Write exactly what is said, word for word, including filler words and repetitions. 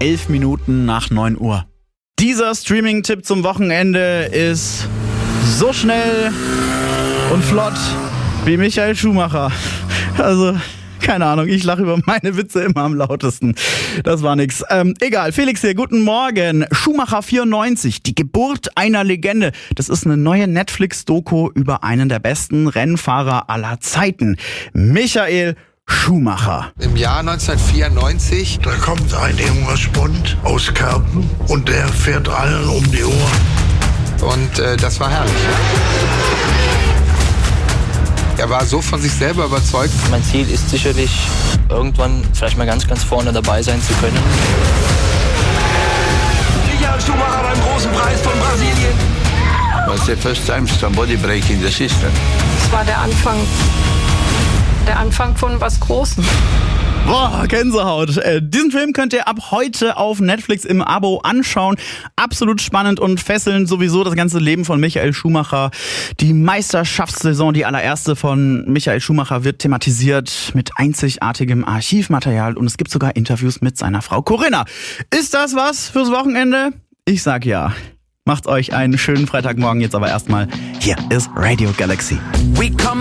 elf Minuten nach neun Uhr. Dieser Streaming-Tipp zum Wochenende ist so schnell und flott wie Michael Schumacher. Also, keine Ahnung, ich lache über meine Witze immer am lautesten. Das war nix. Ähm, egal, Felix hier, guten Morgen. Schumacher vierundneunzig, die Geburt einer Legende. Das ist eine neue Netflix-Doku über einen der besten Rennfahrer aller Zeiten. Michael Schumacher. Im Jahr neunzehnhundertvierundneunzig. Da kommt ein junger Spund aus Kerpen und der fährt allen um die Ohren. Und äh, das war herrlich. Er war so von sich selber überzeugt. Mein Ziel ist sicherlich, irgendwann vielleicht mal ganz, ganz vorne dabei sein zu können. Michael Schumacher beim großen Preis von Brasilien. It was the first time somebody breaking the system. Das war der Anfang, der Anfang von was Großem. Boah, Gänsehaut. Äh, diesen Film könnt ihr ab heute auf Netflix im Abo anschauen. Absolut spannend und fesselnd sowieso das ganze Leben von Michael Schumacher. Die Meisterschaftssaison, die allererste von Michael Schumacher, wird thematisiert mit einzigartigem Archivmaterial und es gibt sogar Interviews mit seiner Frau Corinna. Ist das was fürs Wochenende? Ich sag ja. Macht euch einen schönen Freitagmorgen. Jetzt aber erstmal, hier ist Radio Galaxy.